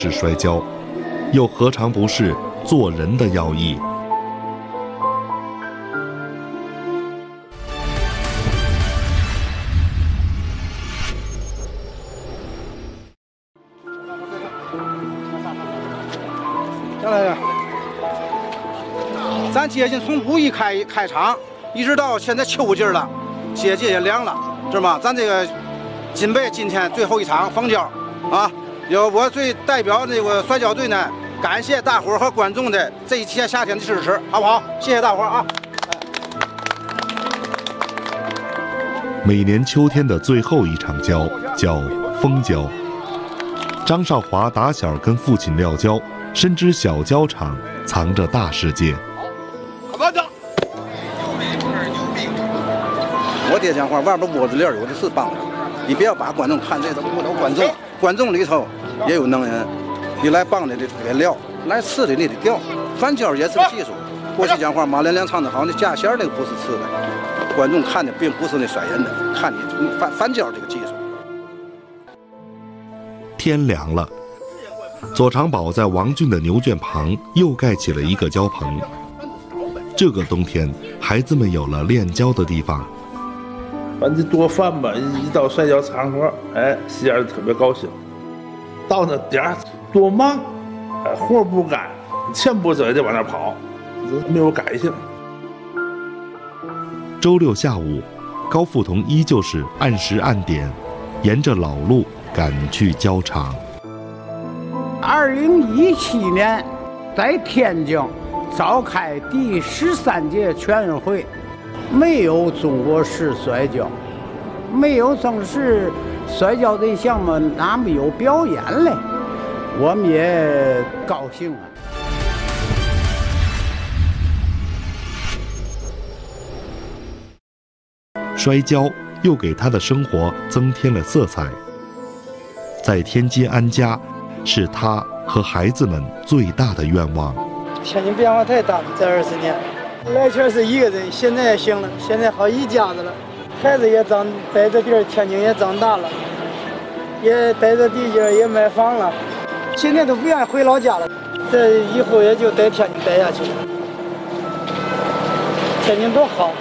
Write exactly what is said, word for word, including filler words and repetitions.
是摔跤，又何尝不是做人的要义？ 下来呀！咱接近从五一开开场，一直到现在秋季了，街界也凉了，是吗？咱这个金杯今天最后一场封胶啊，有我最代表那个摔跤队呢，感谢大伙儿和观众的这一天夏天的支持，好不好？谢谢大伙儿啊！ 每年秋天的最后一场跤叫封胶。张少华打小跟父亲撂跤，深知小跤场藏着大世界。 我爹讲话，外边窝子里有的是帮着，你不要把观众看这都误导观众。观众里头也有能人，你来帮的得得撂，来刺的你得吊。翻跤也是个技术。过去讲话，马连良唱的好，那架弦那个不是刺的，观众看的并不是那甩人的，看你翻翻跤这个技术。 天凉了，左长宝在王俊的牛圈旁又盖起了一个胶棚。这个冬天，孩子们有了练跤的地方。 反正多饭吧，一到摔跤场合，哎，心眼特别高兴。到那点儿多忙，哎，活不干，前不走就往那跑，没有改性。 周六下午，高富同依旧是按时按点，沿着老路赶去跤场。 二零一七年，在天津召开第十三届全运会，没有中国式摔跤，没有正式摔跤的项目，哪没有表演嘞？我们也高兴啊。 摔跤又给他的生活增添了色彩。在天津安家，是他和孩子们最大的愿望。 天津变化太大了，这二十年，来前是一个人，现在也行了，现在好一家子了，孩子也长在这地儿，天津也长大了，也在这地界也买房了，现在都不愿意回老家了，这以后也就在天津待下去了。天津多好。